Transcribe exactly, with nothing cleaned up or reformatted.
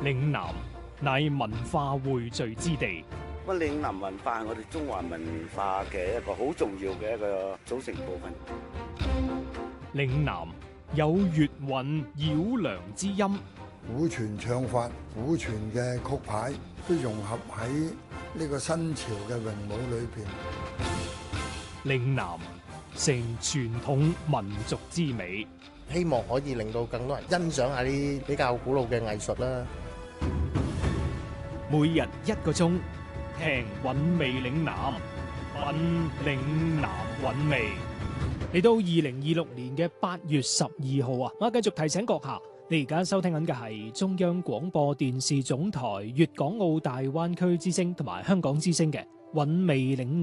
嶺南乃文化匯聚之地。 咁嶺南文化係我哋中華文化嘅一個好重要嘅一個組成部分。 嶺南有粵韻繞梁之音， 古傳唱法、古傳嘅曲牌都融合喺呢個新潮嘅詠舞裏邊。 嶺南成傳統民族之美， 希望可以令到更多人欣賞下啲比較古老嘅藝術啦。 每日一個鐘，聽韻味嶺南，品嶺南韻味。嚟到二零二六年嘅八月十二號啊，我繼續提醒閣下，你而家收聽緊嘅係中央廣播電視總台粵港澳大灣區之聲同埋香港之聲嘅韻味嶺